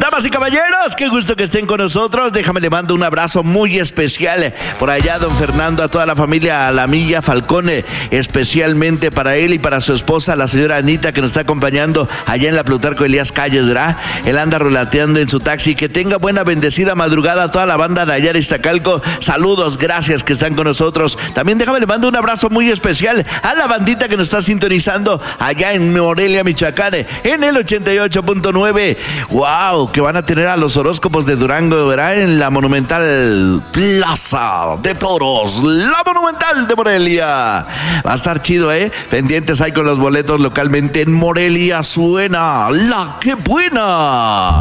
Damas y caballeros, qué gusto que estén con nosotros. Déjame le mando un abrazo muy especial por allá, don Fernando, a toda la familia Alamilla Falcone, especialmente para él y para su esposa, la señora Anita, que nos está acompañando allá en la Plutarco Elías Calles, ¿verdad? Él anda rolateando en su taxi. Que tenga buena bendecida madrugada a toda la banda de Nayara Iztacalco. Saludos, gracias que están con nosotros. También déjame le mando un abrazo muy especial a la bandita que nos está sintonizando allá en Morelia, Michoacán, en el 88.9. ¡Wow! Que van a tener a los horóscopos de Durango, ¿verdad? En la Monumental Plaza de Toros, la Monumental de Morelia. Va a estar chido, ¿eh? Pendientes ahí con los boletos localmente en Morelia. Suena la que buena.